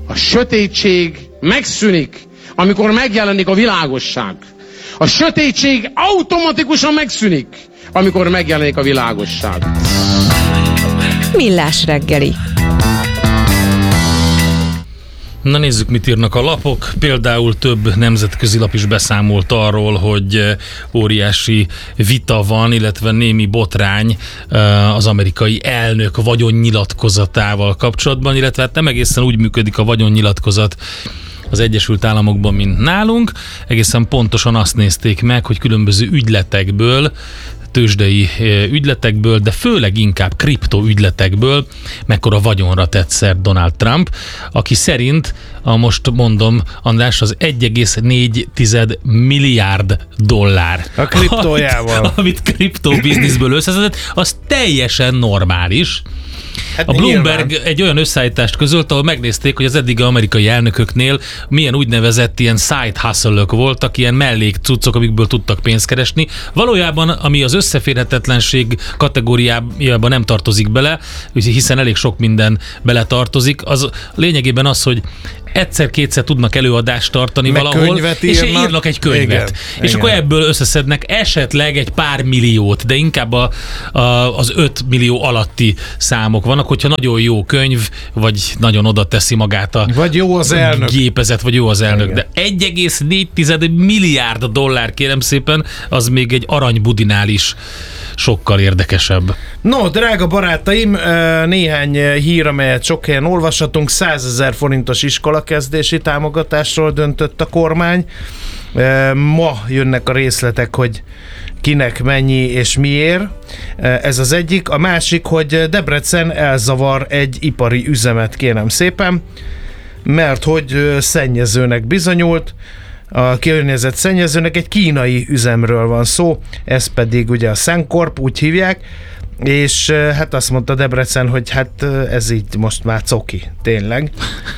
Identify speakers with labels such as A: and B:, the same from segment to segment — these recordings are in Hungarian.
A: A sötétség megszűnik, amikor megjelenik a világosság. A sötétség automatikusan megszűnik, amikor megjelenik a világosság.
B: Millás reggeli.
C: Na nézzük, mit írnak a lapok. Például több nemzetközi lap is beszámolt arról, hogy óriási vita van, illetve némi botrány az amerikai elnök vagyonnyilatkozatával kapcsolatban, illetve hát nem egészen úgy működik a vagyonnyilatkozat az Egyesült Államokban, mint nálunk. Egészen pontosan azt nézték meg, hogy különböző ügyletekből, tőzsdei ügyletekből, de főleg inkább kriptoügyletekből mekkora vagyonra tett szert Donald Trump, aki szerint, most mondom, András, az 1,4 milliárd dollár.
D: A kriptójával.
C: Amit kriptobizniszből összeszedett, az teljesen normális.
D: Hát
C: a Bloomberg egy olyan összeállítást közölt, ahol megnézték, hogy az eddigi amerikai elnököknél milyen úgynevezett ilyen side hustle-ök voltak, ilyen mellékcuccok, amikből tudtak pénzt keresni. Valójában, ami az összeférhetetlenség kategóriájába nem tartozik bele, hiszen elég sok minden bele tartozik, az lényegében az, hogy egyszer-kétszer tudnak előadást tartani meg valahol, és írnak egy könyvet. Igen, és akkor ebből összeszednek esetleg egy pár milliót, de inkább az 5 millió alatti számok vannak, hogyha nagyon jó könyv, vagy nagyon oda teszi magát a
D: vagy jó az elnök.
C: Gépezet, vagy jó az elnök. Igen. De 1,4 milliárd dollár, kérem szépen, az még egy aranybudinál is sokkal érdekesebb.
D: No, drága barátaim, néhány hír, amelyet sok helyen olvashatunk. 100 000 forintos iskolakezdési támogatásról döntött a kormány. Ma jönnek a részletek, hogy kinek mennyi és miért. Ez az egyik. A másik, hogy Debrecen elzavar egy ipari üzemet, kérem szépen, mert hogy szennyezőnek bizonyult. A környezet szennyezőnek egy kínai üzemről van szó, ez pedig ugye a Sencorp, úgy hívják, és hát azt mondta Debrecen, hogy hát ez így most már coki, tényleg.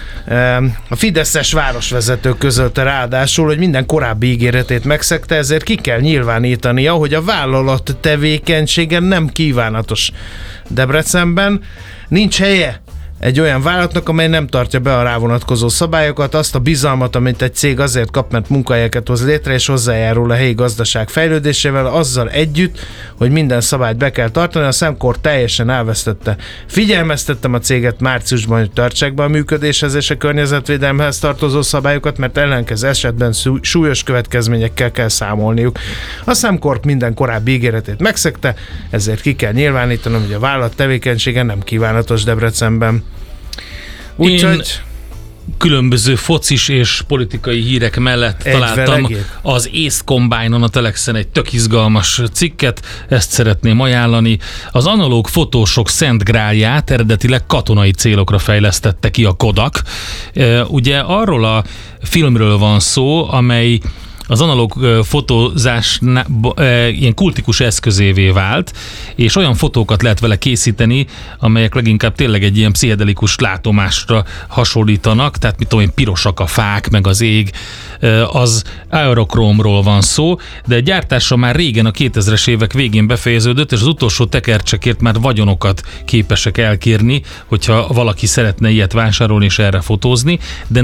D: A fideszes városvezető közölte ráadásul, hogy minden korábbi ígéretét megszegte, ezért ki kell nyilvánítania, hogy a vállalat tevékenysége nem kívánatos Debrecenben. Nincs helye egy olyan vállalatnak, amely nem tartja be a rávonatkozó szabályokat, azt a bizalmat, amit egy cég azért kap, mert munkahelyeket hoz létre, és hozzájárul a helyi gazdaság fejlődésével, azzal együtt, hogy minden szabályt be kell tartani. A Sencorp teljesen elvesztette. Figyelmeztettem a céget márciusban, hogy tartsák be a működéshez és a környezetvédelemhez tartozó szabályokező, mert ellenkező esetben súlyos következményekkel kell számolniuk. A Sencorp minden korábbi ígéretét megszegte, ezért ki kell nyilvánítanom, hogy a vállalat tevékenysége nem kívánatos Debrecenben. Úgyhogy
C: különböző focis és politikai hírek mellett találtam az Ace Combine-on a Telexen egy tök izgalmas cikket, ezt szeretném ajánlani. Az analóg fotósok szent grálját eredetileg katonai célokra fejlesztette ki a Kodak. Ugye arról a filmről van szó, amely az analóg fotózás ilyen kultikus eszközévé vált, és olyan fotókat lehet vele készíteni, amelyek leginkább tényleg egy ilyen pszichedelikus látomásra hasonlítanak, tehát mit tudom én, pirosak a fák, meg az ég, az aerokrómról van szó, de gyártása már régen a 2000-es évek végén befejeződött, és az utolsó tekercsekért már vagyonokat képesek elkérni, hogyha valaki szeretne ilyet vásárolni és erre fotózni,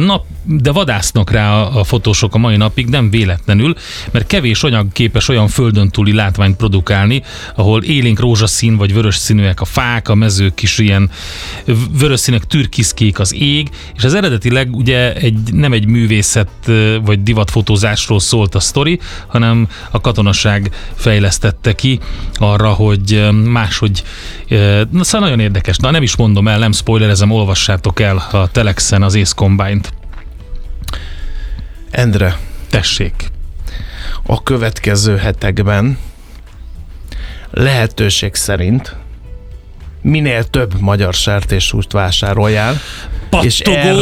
C: de vadásznak rá a fotósok a mai napig, nem véletlenül, mert kevés anyag képes olyan földön túli látványt produkálni, ahol élénk rózsaszín vagy vörös színűek a fák, a mezők is ilyen vörös színek, türkiszkék az ég, és az eredetileg ugye nem egy művészet vagy divatfotózásról szólt a sztori, hanem a katonaság fejlesztette ki arra, hogy máshogy, szóval nagyon érdekes. Nem is mondom el, nem spoilerezem, olvassátok el a Telexen az Ace Combine-t.
D: Endre,
C: tessék.
D: A következő hetekben lehetőség szerint minél több magyar sertéshúst vásároljál, és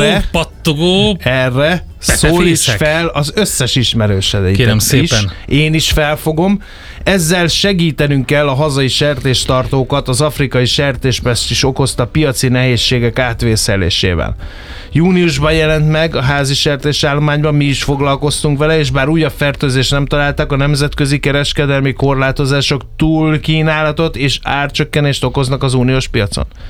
D: erre szólíts fel az összes ismerősödet.
C: Kérem szépen.
D: Én is felfogom. Ezzel segítenünk kell a hazai sertéstartókat az afrikai sertéspest is okozta piaci nehézségek átvészelésével. Júniusban jelent meg a házi sertésállományban, mi is foglalkoztunk vele, és bár újabb fertőzést nem találtak, a nemzetközi kereskedelmi korlátozások túlkínálatot és árcsökkenést okoznak az uniós piacon.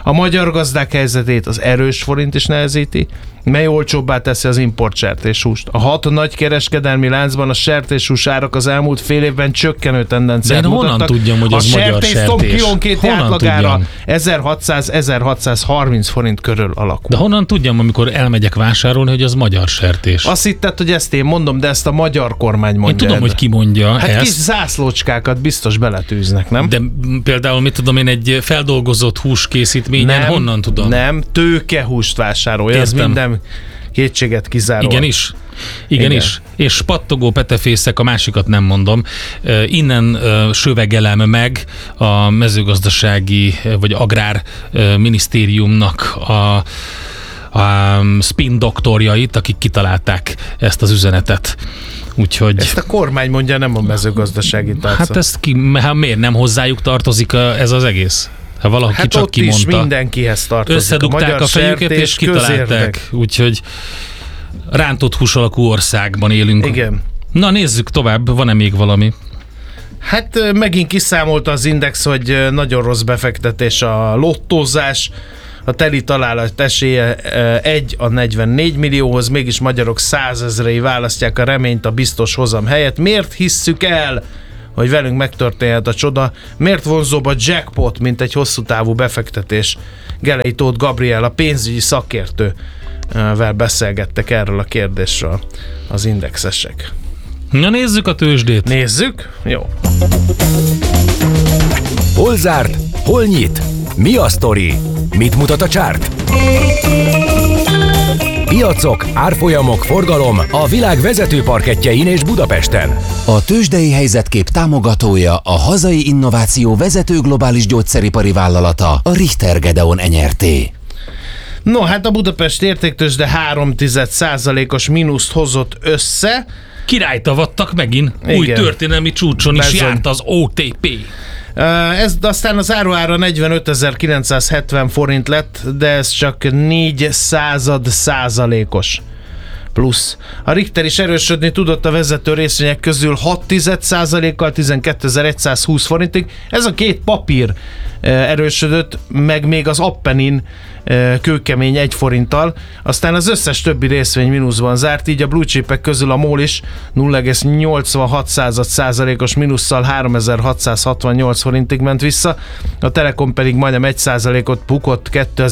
D: A magyar gazdák helyzetét az erős forint is nehezíti, mely olcsóbbá teszi az import sertéshúst. A 6 nagy kereskedelmi láncban a sertéshús árak az elmúlt fél évben csökkenő tendenciát mutattak.
C: Honnan tudjam, hogy az magyar sertés?
D: Kilónként átlagára 1600-1630 forint körül alakul.
C: De honnan tudjam, amikor elmegyek vásárolni, hogy az magyar sertés?
D: Azt hitted, hogy ezt én mondom, de ezt a magyar kormány mondja.
C: Én tudom, hogy ki mondja
D: hát
C: ezt.
D: Kis zászlócskákat biztos beletűznek, nem?
C: De például, mit tudom én, egy feldolgozott húskészítményen honnan tudom?
D: Nem, tőkehúst vásárolja, ez minden kétséget kizárólag.
C: Igenis. És pattogó petefészek, a másikat nem mondom. Innen sövegelem meg a mezőgazdasági vagy agrár minisztériumnak a spin doktorjait, akik kitalálták ezt az üzenetet. Úgyhogy...
D: Ezt a kormány mondja, nem a mezőgazdasági tárca.
C: Hát ezt miért nem hozzájuk tartozik ez az egész? Ha valaki
D: hát
C: csak
D: ott
C: kimondta.
D: is mindenkihez tartozik.
C: Összedugták a fejüket és kitalálták. Úgyhogy rántott hús alakú országban élünk.
D: Igen.
C: Na nézzük tovább, van-e még valami?
D: Hát megint kiszámolta az Index, hogy nagyon rossz befektetés a lottózás, a teli találat esélye 1 a 44 millióhoz, mégis magyarok 100 000-ei választják a reményt a biztos hozam helyett. Miért hisszük el, hogy velünk megtörténhet a csoda? Miért vonzóbb a jackpot, mint egy hosszú távú befektetés? Gelei Tóth Gabriel, a pénzügyi szakértővel beszélgettek erről a kérdésről az indexesek.
C: Na nézzük a tőzsdét.
D: Nézzük? Jó.
B: Hol zárt? Hol nyit? Mi a sztori? Mit mutat a csárt? Piacok, árfolyamok, forgalom a világ vezető parkettjein és Budapesten.
E: A tőzsdei helyzetkép támogatója a hazai innováció vezető globális gyógyszeripari vállalata, a Richter Gedeon Nyrt.
D: No, hát a Budapest értéktőzsde 0,3%-os mínuszt hozott össze.
C: Királytavattak megint.
D: Igen.
C: Új történelmi csúcson is járt az OTP.
D: Ez aztán az áruára 45.970 forint lett, de ez csak 0,04%-os plusz. A Richter is erősödni tudott a vezető részvények közül 0,6%-kal 12.120 forintig. Ez a két papír erősödött, meg még az Appenin kőkemény 1 forinttal, aztán az összes többi részvény mínuszban zárt, így a blue chipek közül a MOL is 0,86%-os mínusszal 3668 forintig ment vissza, a Telekom pedig majdnem 1%-ot bukott,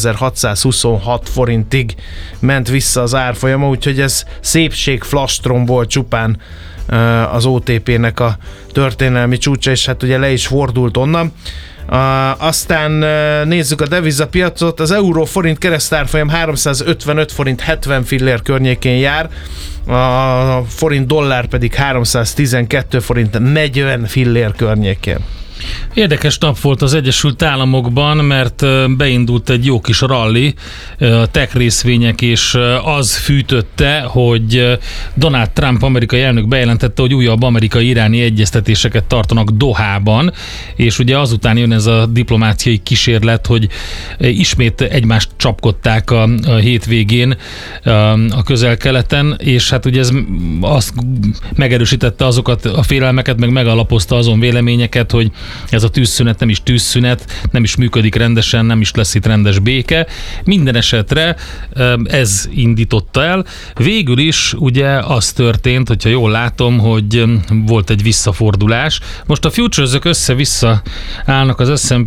D: 2626 forintig ment vissza az árfolyama, úgyhogy ez szépségflastrom volt csupán az OTP-nek a történelmi csúcsa, és hát ugye le is fordult onnan. Aztán nézzük a devizapiacot, az euró-forint keresztárfolyam 355 forint 70 fillér környékén jár, a forint-dollár pedig 312 forint 40 fillér környékén.
C: Érdekes nap volt az Egyesült Államokban, mert beindult egy jó kis ralli, tech részvények, és az fűtötte, hogy Donald Trump amerikai elnök bejelentette, hogy újabb amerikai-iráni egyeztetéseket tartanak Dohában, és ugye azután jön ez a diplomáciai kísérlet, hogy ismét egymást csapkodták a hétvégén a Közel-Keleten, és hát ugye ez azt megerősítette azokat a félelmeket, meg megalapozta azon véleményeket, hogy ez a tűzszünet nem is tűzszünet, nem is működik rendesen, nem is lesz itt rendes béke. Minden esetre ez indította el. Végül is ugye az történt, hogyha jól látom, hogy volt egy visszafordulás. Most a futures-ök össze-vissza állnak, az S&P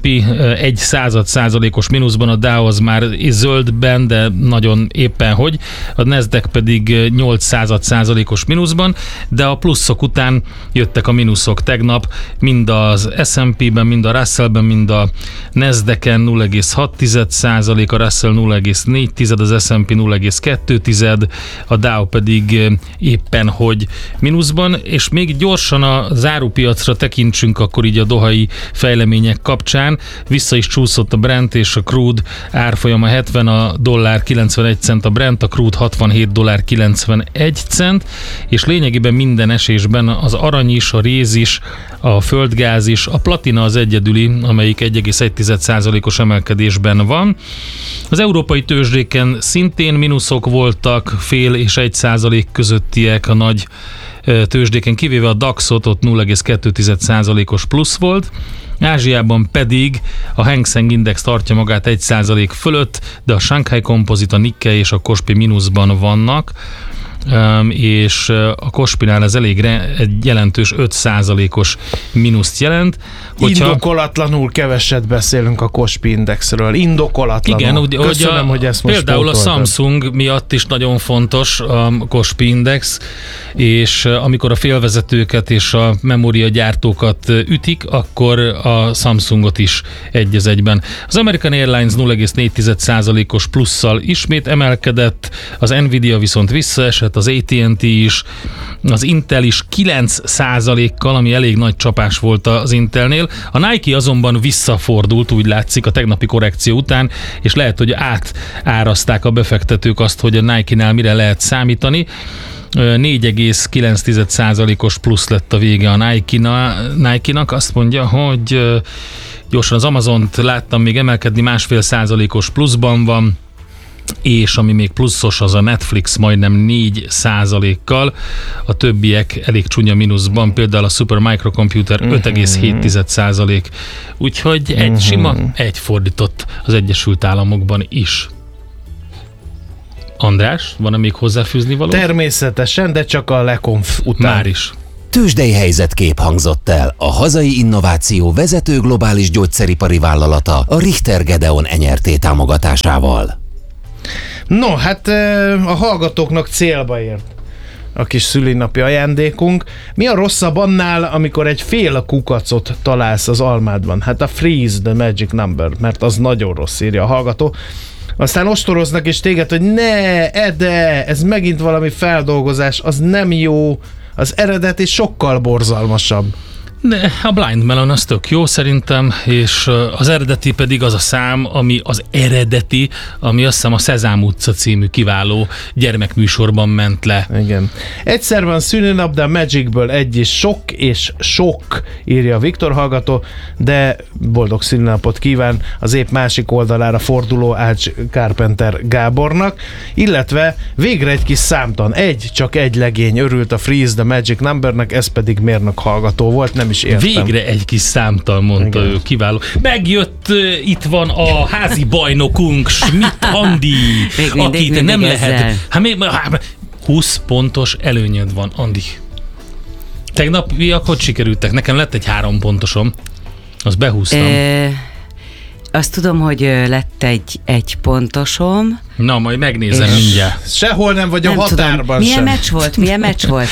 C: 0,1%-os mínuszban, a Dow az már zöldben, de nagyon éppen hogy, a Nasdaq pedig 0,8%-os mínuszban, de a pluszok után jöttek a mínuszok tegnap, mind az S&P-ben, mind a Russell-ben, mind a Nasdaq-en 0,6%, a Russell 0,4%, az S&P 0,2%, a Dow pedig éppen hogy mínuszban, és még gyorsan a zárópiacra tekintsünk akkor így a dohai fejlemények kapcsán. Vissza is csúszott a Brent és a crude árfolyama 70, a dollár 91 cent a Brent, a crude 67 dollár 91 cent, és lényegében minden esésben az arany is, a réz is, a földgáz is, A platina az egyedüli, amelyik 1,1%-os emelkedésben van. Az európai tőzsdéken szintén mínuszok voltak, 0,5 és 1% közöttiek a nagy tőzsdéken, kivéve a DAX-ot, ott 0,2%-os plusz volt. Ázsiában pedig a Hang Seng Index tartja magát 1% fölött, de a Shanghai Composite, a Nikkei és a Kospi mínuszban vannak, és a Kospinál ez elég egy jelentős 5%-os mínuszt jelent.
D: Indokolatlanul keveset beszélünk a Kospi Indexről. Indokolatlanul.
C: Igen,
D: köszönöm, hogy ezt most
C: például
D: pótoltad.
C: a Samsung miatt is nagyon fontos a Kospi Index, és amikor a félvezetőket és a memóriagyártókat ütik, akkor a Samsungot is egy az egyben. Az American Airlines 0,4%-os plusszal ismét emelkedett, az Nvidia viszont visszaesett, az AT&T is, az Intel is 9%-kal, ami elég nagy csapás volt az Intelnél. A Nike azonban visszafordult, úgy látszik, a tegnapi korrekció után, és lehet, hogy átáraszták a befektetők azt, hogy a Nike-nál mire lehet számítani. 4,9%-os plusz lett a vége a Nike-nak. Azt mondja, hogy gyorsan az Amazont láttam még emelkedni, 1,5%-os pluszban van, és ami még pluszos, az a Netflix majdnem 4%-kal, a többiek elég csúnya mínuszban, például a Super Microcomputer 5,7%, úgyhogy egy sima, egy fordított az Egyesült Államokban is. András, van-e még hozzáfűzni való?
D: Természetesen, de csak a Lekonf után.
C: Már is.
E: Tőzsdei helyzetkép hangzott el a hazai innováció vezető globális gyógyszeripari vállalata, a Richter Gedeon NRT támogatásával.
D: No, hát a hallgatóknak célba ért a kis szülinapi ajándékunk. Mi a rosszabb annál, amikor egy fél kukacot találsz az almádban? Hát a Freeze the Magic Number, mert az nagyon rossz, írja a hallgató. Aztán ostoroznak is téged, hogy ne, Ede, ez megint valami feldolgozás, az nem jó, az eredeti sokkal borzalmasabb.
C: De a Blind Melon az tök jó szerintem, és az eredeti pedig az a szám, ami az eredeti, ami azt hiszem a Szezám utca című kiváló gyermekműsorban ment le.
D: Igen. Egyszer van szülinap, de a Magicből egy is sok és sok, írja a Viktor hallgató, de boldog szülinapot kíván az épp másik oldalára forduló Ács Carpenter Gábornak, illetve végre egy kis számtan, csak egy legény örült a Freeze the Magic Numbernek, ez pedig mérnök hallgató volt, nem is értem.
C: Végre egy kis számtal, mondta ő, kiváló. Megjött, itt van a házi bajnokunk, Schmidt Andi, akit nem lehet. Hát 20 pontos előnyöd van, Andi. Tegnapiak hogy sikerültek? Nekem lett egy 3 pontosom. Azt behúztam.
F: Azt tudom, hogy lett egy pontosom.
C: Na, majd megnézem mindjárt.
D: Sehol nem vagy a határban
F: tudom. Milyen meccs volt?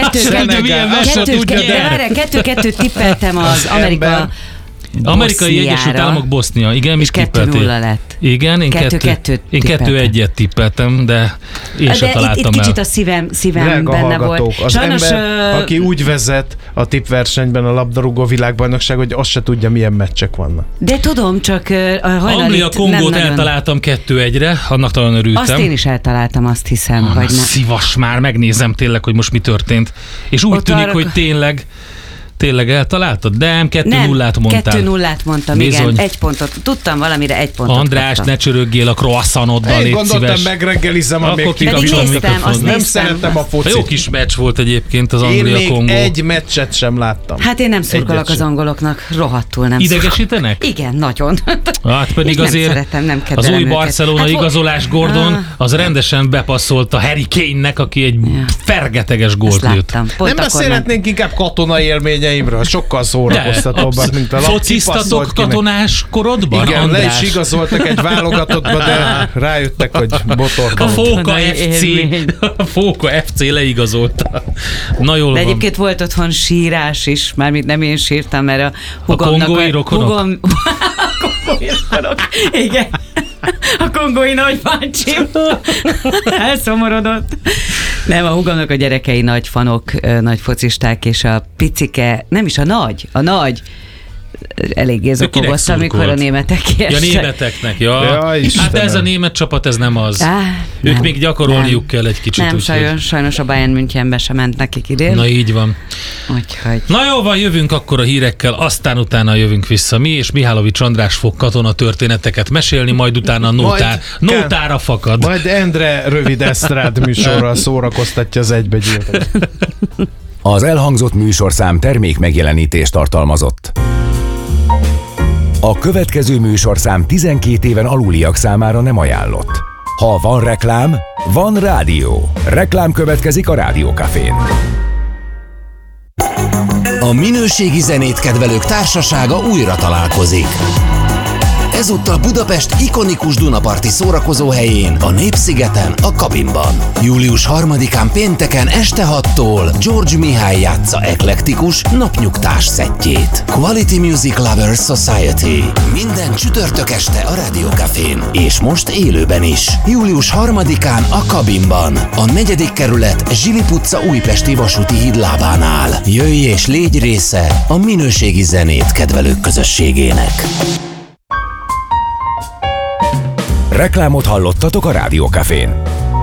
F: 2-2 tippeltem az
C: Amerikai Egyesült Államok, Bosznia. Igen,
F: és 2-0 lett.
C: Igen, én 2-1-et tippeltem, de én sem találtam
F: itt kicsit a szívem benne volt.
D: Az sajnos, ember, aki úgy vezet a tippversenyben a labdarúgó világbajnokság, hogy azt se tudja, milyen meccsek vannak.
F: De tudom, csak
C: Anglia Kongót eltaláltam 2-1-re, annak talán örültem.
F: Azt én is eltaláltam, azt hiszem. Vagy
C: szívas már, megnézem tényleg, hogy most mi történt. És úgy tűnik, hogy tényleg eltaláltad? De 2-0-át mondtál.
F: 2-0-át mondtam, bizony. Igen. 1 pontot. Tudtam valamire 1 pontot.
C: András, ne csörögjél a croissantoddal, légy szíves.
D: Gondoltam, megreggelizem a még
F: Nem
D: szeretem a focit.
C: Jó kis meccs volt egyébként az Anglia-Kongó.
D: Én még egy meccset sem láttam.
F: Hát én nem szurkolok az angoloknak, rohadtul nem.
C: Idegesítenek?
F: Igen, nagyon.
C: Hát pedig azért
F: szeretem,
C: az új Barcelona igazolás Gordon az rendesen bepasszolt a Harry Kane-nek, aki egy fergeteges gólt lőtt.
D: Nem beszélhetnénk inkább katonai élményeimről, sokkal szórakoztatóbbak, mint a
C: fociztatok katonás korodban?
D: Igen, András. Le is igazoltak egy válogatottba, de rájöttek, hogy botorban.
C: A Fóka FC leigazolta. Na jól
F: de
C: van.
F: egyébként volt otthon sírás is, mármint nem én sírtam, mert a
C: hugomnak... A kongói rokonok?
F: A kongói rokonok, igen. A kongói nagybácsim elszomorodott. Nem, a hugomnak a gyerekei nagy fanok, nagy focisták, és a picike, nem is a nagy, eléggé zokogott, amikor a németek kiestek.
C: Ja, németeknek, ja. Hát ez a német csapat, ez nem az. Ők még gyakorolniuk kell egy kicsit.
F: Nem, sajnos a Bayern Münchenbe sem ment nekik idén.
C: Na így van.
F: Úgyhogy.
C: Na jó van, jövünk akkor a hírekkel, aztán utána jövünk vissza mi, és Mihálovics András fog katona történeteket mesélni, majd utána nótára fakad.
D: Majd Endre rövid esztrád műsorral szórakoztatja az egybegyűltet.
B: Az elhangzott műsorszám termék megjelenítést tartalmazott. A következő műsorszám 12 éven aluliak számára nem ajánlott. Ha van reklám, van rádió. Reklám következik a Rádiókafén.
E: A minőségi zenét kedvelők társasága újra találkozik. Ezúttal Budapest ikonikus dunaparti szórakozóhelyén, a Népszigeten, a Kabinban. Július 3-án pénteken este 6-tól George Mihály játsza eklektikus, napnyugtás szettjét. Quality Music Lovers Society. Minden csütörtök este a Rádiókafén. És most élőben is. Július 3-án a Kabinban. A 4. kerület Zsilip utca újpesti vasúti híd lábánál. Jöjj és légy része a minőségi zenét kedvelők közösségének.
B: Reklámot hallottatok a Rádiókafén.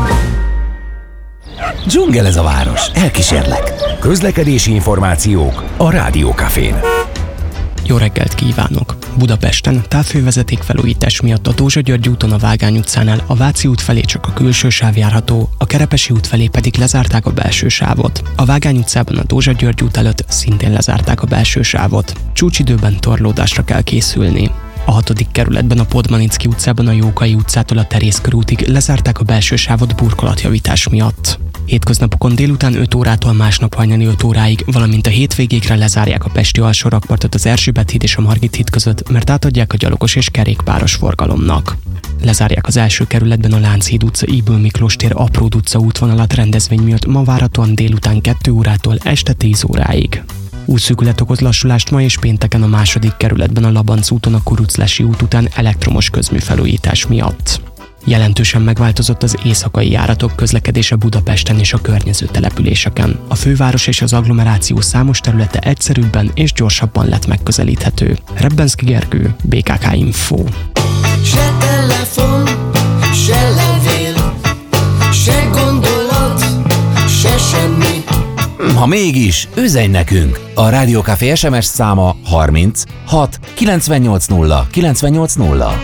E: Dzsungel ez a város, elkísérlek.
B: Közlekedési információk a Rádiókafén.
G: Jó reggelt kívánok! Budapesten távfővezeték felújítás miatt a Dózsa-György úton a Vágány utcánál a Váci út felé csak a külső sáv járható, a Kerepesi út felé pedig lezárták a belső sávot. A Vágány utcában a Dózsa-György út előtt szintén lezárták a belső sávot. Csúcsidőben torlódásra kell készülni. A 6. kerületben a Podmanicki utcában a Jókai utcától a Terész körútig lezárták a belső sávot burkolatjavítás miatt. Hétköznapokon délután 5 órától másnap hajnali 5 óráig, valamint a hétvégékre lezárják a Pesti alsó rakpartot az Erzsébet híd és a Margit híd között, mert átadják a gyalogos és kerékpáros forgalomnak. Lezárják az első kerületben a Lánchíd utca, Ybl Miklós tér, Apród utca útvonalat rendezvény miatt ma várhatóan délután 2 órától este 10 óráig. Útszűkület okoz lassulást ma és pénteken a 2. kerületben a Labanc úton a Kuruclesi út után elektromos közműfelújítás miatt. Jelentősen megváltozott az éjszakai járatok közlekedése Budapesten és a környező településeken. A főváros és az agglomeráció számos területe egyszerűbben és gyorsabban lett megközelíthető. Rebbenszky Gergő, BKK Info.
H: Se telefon, se levél, se gondolat, se semmi.
E: Ha mégis, üzenj nekünk! A Rádiókafé SMS száma 30 6 980 980.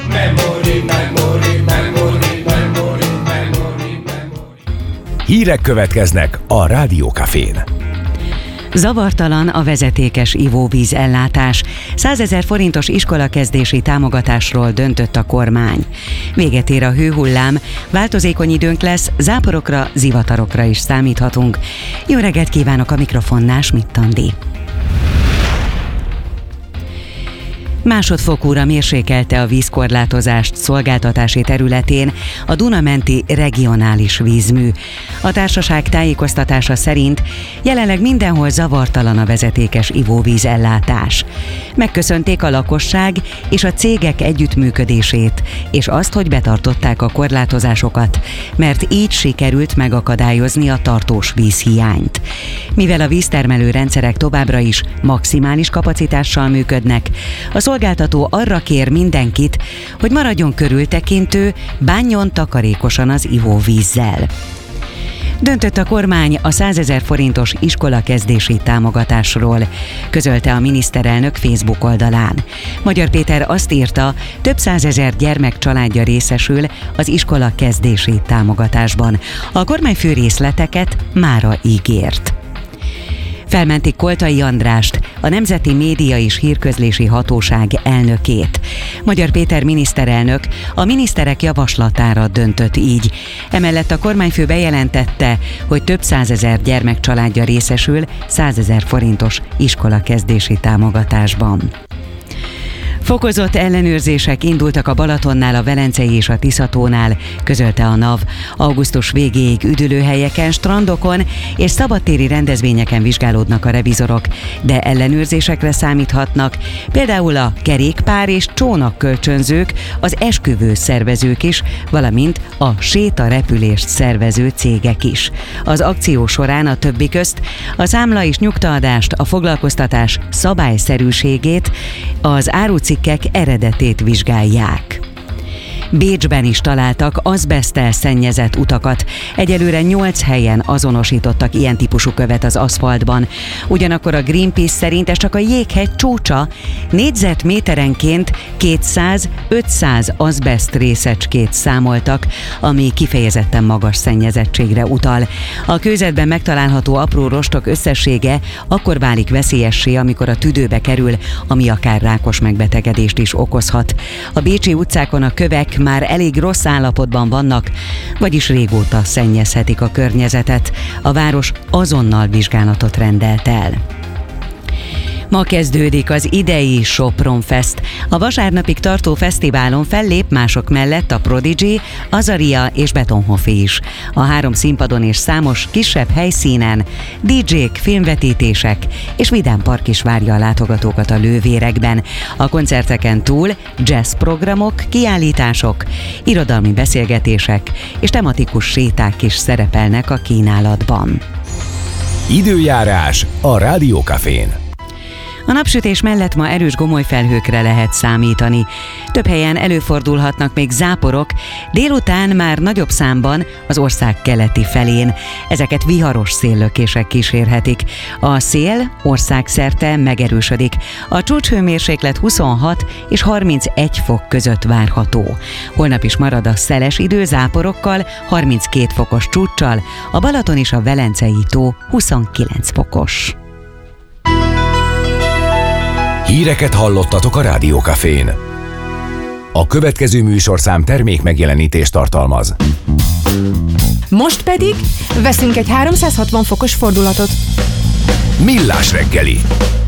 B: Hírek következnek a Rádiókafén.
F: Zavartalan a vezetékes ivóvíz ellátás. 100 000 forintos iskolakezdési támogatásról döntött a kormány. Véget ér a hőhullám, változékony időnk lesz, záporokra, zivatarokra is számíthatunk. Jó reggelt kívánok, a mikrofonnál Schmidt Andi. Másodfokúra mérsékelte a vízkorlátozást szolgáltatási területén a Duna-menti regionális vízmű. A társaság tájékoztatása szerint jelenleg mindenhol zavartalan a vezetékes ivóvíz ellátás. Megköszönték a lakosság és a cégek együttműködését, és azt, hogy betartották a korlátozásokat, mert így sikerült megakadályozni a tartós vízhiányt. Mivel a víztermelő rendszerek továbbra is maximális kapacitással működnek, a szolgáltató arra kér mindenkit, hogy maradjon körültekintő, bánjon takarékosan az ivóvízzel. Döntött a kormány a 100 000 forintos iskolakezdési támogatásról, közölte a miniszterelnök Facebook oldalán. Magyar Péter azt írta, több 100 000 gyermek családja részesül az iskolakezdési támogatásban. A kormányfő részleteket mára ígért. Felmentik Koltai Andrást, a Nemzeti Média és Hírközlési Hatóság elnökét. Magyar Péter miniszterelnök a miniszterek javaslatára döntött így. Emellett a kormányfő bejelentette, hogy több 100 000 gyermek családja részesül 100 000 forintos iskolakezdési támogatásban. Fokozott ellenőrzések indultak a Balatonnál, a Velencei és a Tiszatónál, közölte a NAV. Augusztus végéig üdülőhelyeken, strandokon és szabadtéri rendezvényeken vizsgálódnak a revizorok, de ellenőrzésekre számíthatnak például a kerékpár és csónakkölcsönzők, az esküvő szervezők is, valamint a sétarepülést szervező cégek is. Az akció során a többi közt a számla és nyugtaadást, a foglalkoztatás szabályszerűségét, az árucikkek eredetét vizsgálják. Bécsben is találtak azbeszttel szennyezett utakat. Egyelőre 8 helyen azonosítottak ilyen típusú követ az aszfaltban. Ugyanakkor a Greenpeace szerint ez csak a jéghegy csúcsa. Négyzetméterenként 200-500 azbeszt részecskét számoltak, ami kifejezetten magas szennyezettségre utal. A kőzetben megtalálható apró rostok összessége akkor válik veszélyessé, amikor a tüdőbe kerül, ami akár rákos megbetegedést is okozhat. A bécsi utcákon a kövek már elég rossz állapotban vannak, vagyis régóta szennyezhetik a környezetet. A város azonnal vizsgálatot rendelt el. Ma kezdődik az idei Sopron Fest. A vasárnapig tartó fesztiválon fellép mások mellett a Prodigy, Azaria és Betonhoffi is. A 3 színpadon és számos kisebb helyszínen DJ-k, filmvetítések és vidám park is várja a látogatókat a Lővérekben. A koncerteken túl jazz programok, kiállítások, irodalmi beszélgetések és tematikus séták is szerepelnek a kínálatban.
B: Időjárás a Rádiókafén.
F: A napsütés mellett ma erős gomolyfelhőkre lehet számítani. Több helyen előfordulhatnak még záporok, délután már nagyobb számban az ország keleti felén. Ezeket viharos széllökések kísérhetik. A szél országszerte megerősödik. A csúcshőmérséklet 26 és 31 fok között várható. Holnap is marad a szeles idő záporokkal, 32 fokos csúccsal, a Balaton és a Velencei tó 29 fokos.
B: Híreket hallottatok a Rádiókafén. A következő műsorszám termék megjelenítést tartalmaz.
I: Most pedig veszünk egy 360 fokos fordulatot.
B: Millás reggeli.